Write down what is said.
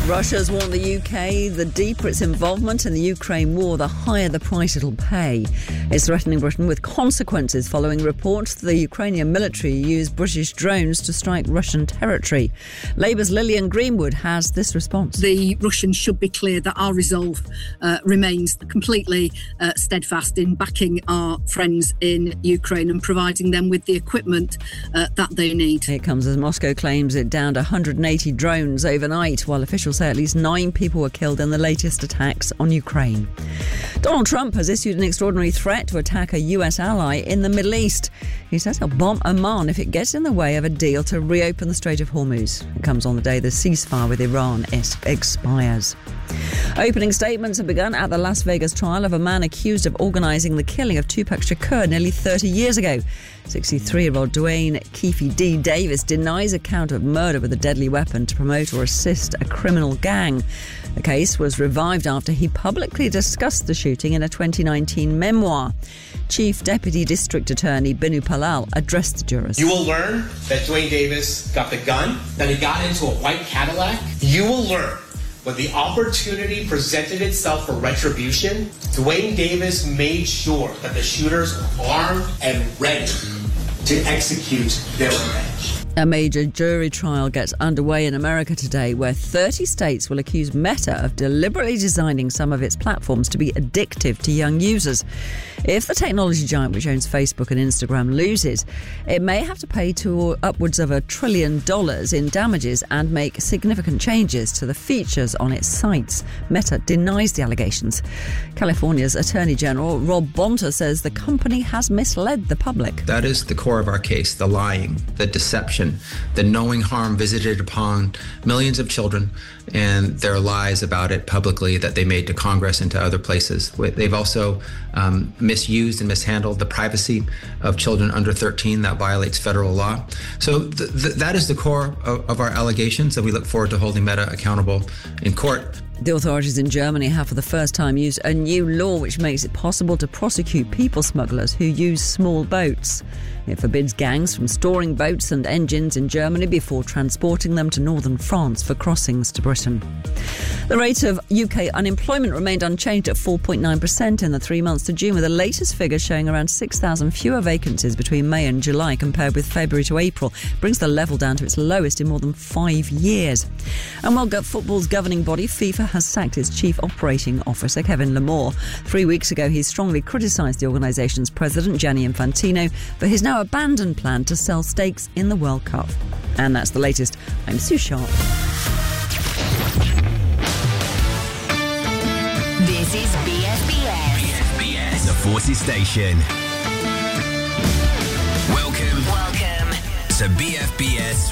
Russia's warned the UK the deeper its involvement in the Ukraine war, the higher the price it'll pay. It's threatening Britain with consequences following reports the Ukrainian military used British drones to strike Russian territory. Labour's Lillian Greenwood has this response. The Russians should be clear that our resolve remains completely steadfast in backing our friends in Ukraine and providing them with the equipment that they need. It comes as Moscow claims it downed 180 drones overnight, while officials say at least 9 people were killed in the latest attacks on Ukraine. Donald Trump has issued an extraordinary threat to attack a US ally in the Middle East. He says he'll bomb Oman if it gets in the way of a deal to reopen the Strait of Hormuz. It comes on the day the ceasefire with Iran expires. Opening statements have begun at the Las Vegas trial of a man accused of organising the killing of Tupac Shakur nearly 30 years ago. 63-year-old Dwayne Keefe D. Davis denies account of murder with a deadly weapon to promote or assist a criminal gang. The case was revived after he publicly discussed the shooting in a 2019 memoir. Chief Deputy District Attorney Binu Palal addressed the jurors. You will learn that Dwayne Davis got the gun, that he got into a white Cadillac. You will learn when the opportunity presented itself for retribution, Dwayne Davis made sure that the shooters were armed and ready to execute their revenge. A major jury trial gets underway in America today, where 30 states will accuse Meta of deliberately designing some of its platforms to be addictive to young users. If the technology giant, which owns Facebook and Instagram, loses, it may have to pay to upwards of $1 trillion in damages and make significant changes to the features on its sites. Meta denies the allegations. California's Attorney General Rob Bonta says the company has misled the public. That is the core of our case, the lying, the deception, the knowing harm visited upon millions of children and their lies about it publicly that they made to Congress and to other places. They've also misused and mishandled the privacy of children under 13. That violates federal law. So that is the core of our allegations, and we look forward to holding Meta accountable in court. The authorities in Germany have for the first time used a new law which makes it possible to prosecute people smugglers who use small boats. It forbids gangs from storing boats and engines in Germany before transporting them to northern France for crossings to Britain. The rate of UK unemployment remained unchanged at 4.9% in the 3 months to June, with the latest figure showing around 6,000 fewer vacancies between May and July compared with February to April. Brings the level down to its lowest in more than 5 years. And World Cup football's governing body, FIFA, has sacked its chief operating officer, Kevin Lamore. 3 weeks ago, he strongly criticised the organisation's president, Gianni Infantino, for his now abandoned plan to sell stakes in the World Cup. And that's the latest. I'm Sue Sharp. This is BFBS. BFBS, the Forces Station. Welcome to BFBS